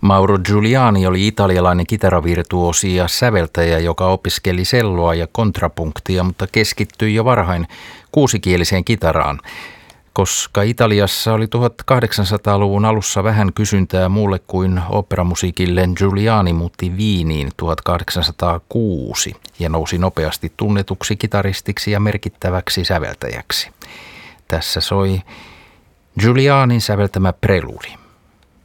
Mauro Giuliani oli italialainen kitaravirtuosi ja säveltäjä, joka opiskeli selloa ja kontrapunktia, mutta keskittyi jo varhain kuusikieliseen kitaraan. Koska Italiassa oli 1800-luvun alussa vähän kysyntää muulle kuin operamusiikille, Giuliani muutti Wieniin 1806 ja nousi nopeasti tunnetuksi kitaristiksi ja merkittäväksi säveltäjäksi. Tässä soi Giulianin säveltämä Preludi.